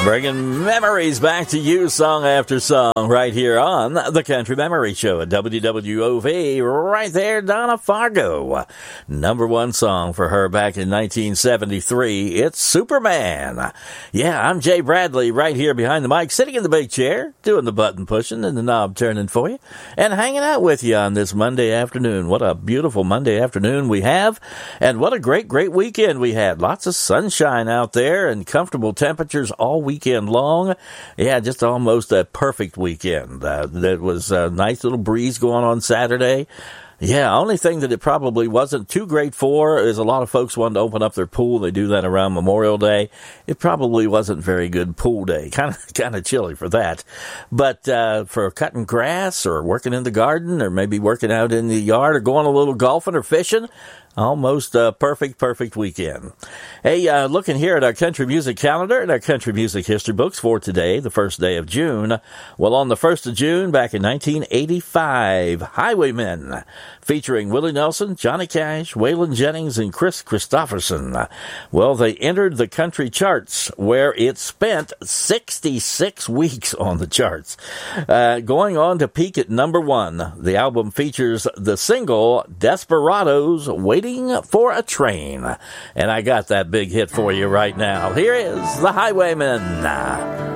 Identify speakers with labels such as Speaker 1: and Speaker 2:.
Speaker 1: Bringing memories back to you song after song right here on the Country Memory Show at WWOV. Right there, Donna Fargo. Number one song for her back in 1973. It's Superman. Yeah, I'm Jay Bradley right here behind the mic, sitting in the big chair, doing the button pushing and the knob turning for you, and hanging out with you on this Monday afternoon. What a beautiful Monday afternoon we have, and what a great weekend we had. Lots of sunshine out there and comfortable temperatures all weekend long. Yeah, just almost a perfect weekend. There was a nice little breeze going on Saturday. Yeah, only thing that it probably wasn't too great for is a lot of folks wanted to open up their pool. They do that around Memorial Day. It probably wasn't very good pool day. Kind of chilly for that. But for cutting grass or working in the garden or maybe working out in the yard or going a little golfing or fishing, almost a perfect weekend. Hey, looking here at our country music calendar and our country music history books for today, the first day of June. Well, on the 1st of June, back in 1985, Highwaymen, featuring Willie Nelson, Johnny Cash, Waylon Jennings, and Chris Christopherson. Well, they entered the country charts, where it spent 66 weeks on the charts, going on to peak at number one. The album features the single Desperados, Waiting for a Train. And I got that big hit for you right now. Here is the Highwaymen.